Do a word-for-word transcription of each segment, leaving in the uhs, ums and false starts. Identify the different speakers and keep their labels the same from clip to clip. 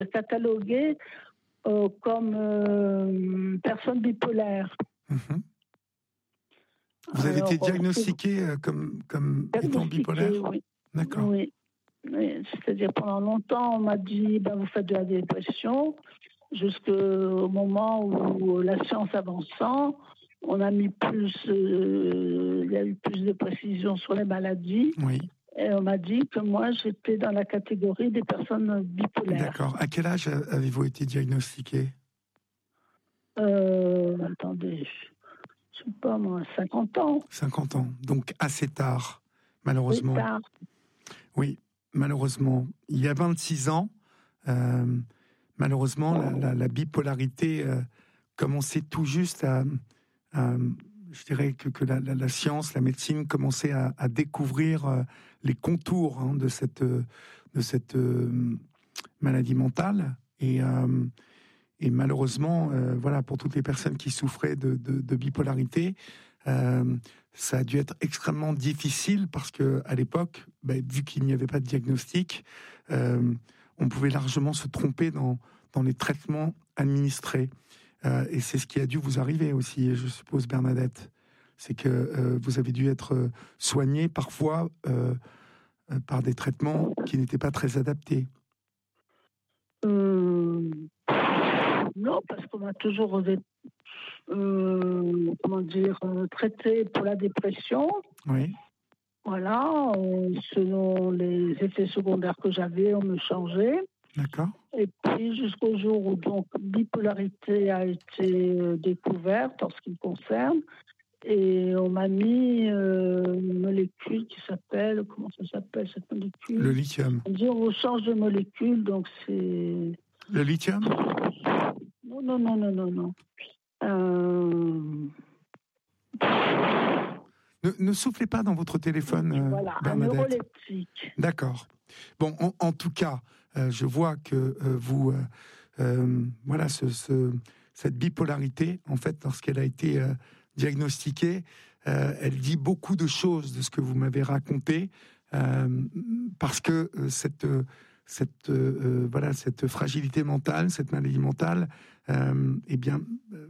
Speaker 1: cataloguée euh, comme euh, personne bipolaire.
Speaker 2: Mmh. Vous avez
Speaker 1: Alors,
Speaker 2: été diagnostiqué euh, comme, comme étant bipolaire ?
Speaker 1: Oui.
Speaker 2: D'accord.
Speaker 1: Oui. Oui. C'est-à-dire, pendant longtemps, on m'a dit ben, vous faites de la dépression, jusqu'au moment où la science avançant, on a mis plus, euh, il y a eu plus de précisions sur les maladies.
Speaker 2: Oui.
Speaker 1: Et on m'a dit que moi, j'étais dans la catégorie des personnes bipolaires.
Speaker 2: D'accord. À quel âge avez-vous été diagnostiqué ?
Speaker 1: euh, Attendez, je sais pas moi, cinquante ans.
Speaker 2: cinquante ans, donc assez tard, malheureusement.
Speaker 1: Oui, tard.
Speaker 2: Oui, malheureusement. Il y a vingt-six ans, euh, malheureusement, la, la, la bipolarité euh, commençait tout juste à... à je dirais que, que la, la, la science, la médecine commençait à, à découvrir euh, les contours hein, de cette, de cette euh, maladie mentale. Et, euh, et malheureusement, euh, voilà, pour toutes les personnes qui souffraient de, de, de bipolarité, euh, ça a dû être extrêmement difficile parce que à l'époque, bah, vu qu'il n'y avait pas de diagnostic, euh, on pouvait largement se tromper dans, dans les traitements administrés. Euh, et c'est ce qui a dû vous arriver aussi, je suppose, Bernadette. C'est que euh, vous avez dû être soignée parfois euh, euh, par des traitements qui n'étaient pas très adaptés.
Speaker 1: Euh, non, parce qu'on m'a toujours euh, comment dire, traité pour la dépression.
Speaker 2: Oui.
Speaker 1: Voilà, euh, selon les effets secondaires que j'avais, on me changeait.
Speaker 2: D'accord.
Speaker 1: Et puis jusqu'au jour où donc bipolarité a été découverte en ce qui me concerne, et on m'a mis euh, une molécule qui s'appelle, comment ça s'appelle cette molécule ?
Speaker 2: Le lithium.
Speaker 1: On dit on vous change de molécule, donc c'est...
Speaker 2: Le lithium ?
Speaker 1: Non, non, non, non, non, non. Euh...
Speaker 2: Ne, ne soufflez pas dans votre téléphone, euh,
Speaker 1: voilà,
Speaker 2: Bernadette.
Speaker 1: Un neuroleptique.
Speaker 2: D'accord. Bon, en, en tout cas, euh, je vois que euh, vous, euh, euh, voilà, ce, ce, cette bipolarité, en fait, lorsqu'elle a été euh, diagnostiquée, euh, elle dit beaucoup de choses de ce que vous m'avez raconté, euh, parce que euh, cette, cette, euh, voilà, cette fragilité mentale, cette maladie mentale, euh, eh bien, euh,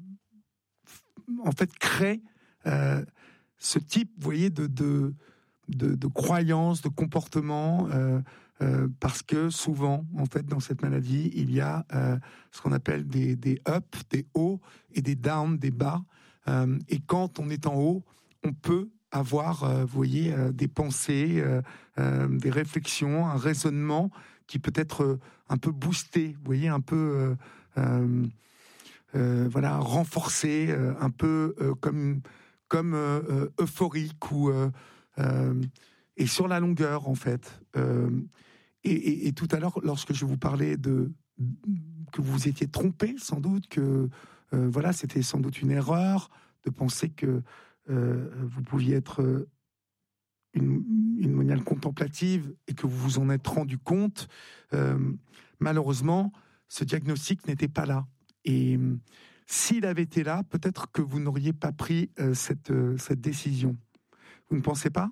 Speaker 2: en fait, crée euh, ce type, vous voyez, de, de, de, de croyances, de comportements, euh, euh, parce que souvent, en fait, dans cette maladie, il y a euh, ce qu'on appelle des, des ups, des hauts, et des downs, des bas. Euh, et quand on est en haut, on peut avoir, euh, vous voyez, euh, des pensées, euh, euh, des réflexions, un raisonnement qui peut être euh, un peu boosté, vous voyez, un peu... Euh, euh, euh, voilà, renforcé, euh, un peu euh, comme comme euh, euphorique ou euh, euh, et sur la longueur en fait. Euh, et, et, et tout à l'heure, lorsque je vous parlais de que vous étiez trompé, sans doute que euh, voilà, c'était sans doute une erreur de penser que euh, vous pouviez être une, une moniale contemplative et que vous vous en êtes rendu compte. Euh, malheureusement, ce diagnostic n'était pas là. Et euh, s'il avait été là, peut-être que vous n'auriez pas pris euh, cette, euh, cette décision. Vous ne pensez pas ?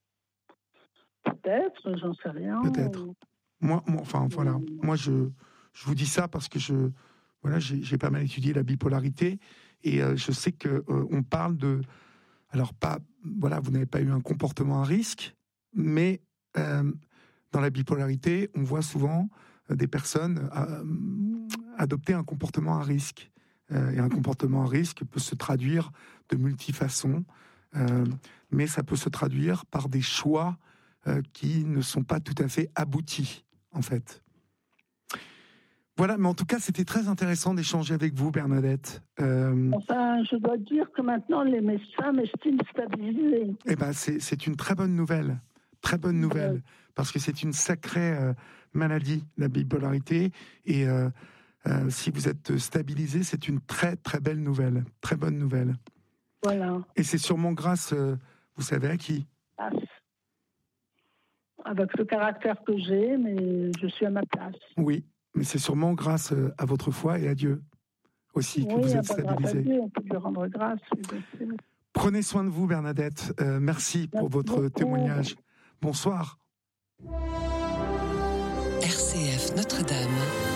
Speaker 1: Peut-être, j'en sais rien.
Speaker 2: Peut-être. Moi, moi enfin, voilà. Moi, je, je vous dis ça parce que je, voilà, j'ai, j'ai pas mal étudié la bipolarité et euh, je sais que euh, on parle de, alors pas, voilà, vous n'avez pas eu un comportement à risque, mais euh, dans la bipolarité, on voit souvent euh, des personnes euh, adopter un comportement à risque. Euh, et un comportement à risque peut se traduire de multifaçons, euh, mais ça peut se traduire par des choix euh, qui ne sont pas tout à fait aboutis, en fait. Voilà, mais en tout cas, c'était très intéressant d'échanger avec vous, Bernadette. Euh,
Speaker 1: enfin, je dois dire que maintenant, les médecins m'estiment stabilisée.
Speaker 2: Eh ben, c'est, c'est une très bonne nouvelle. Très bonne nouvelle. Ouais. Parce que c'est une sacrée euh, maladie, la bipolarité. Et euh, euh, si vous êtes stabilisé, c'est une très, très belle nouvelle. Très bonne nouvelle.
Speaker 1: Voilà.
Speaker 2: Et c'est sûrement grâce, euh, vous savez à qui ?
Speaker 1: Ah. Avec le caractère que j'ai, mais je suis à ma place.
Speaker 2: Oui, mais c'est sûrement grâce à votre foi et à Dieu aussi oui, que vous êtes stabilisé.
Speaker 1: Dieu, on peut lui rendre grâce.
Speaker 2: Prenez soin de vous, Bernadette. Euh, merci, merci pour votre beaucoup. témoignage. Bonsoir.
Speaker 3: R C F Notre-Dame.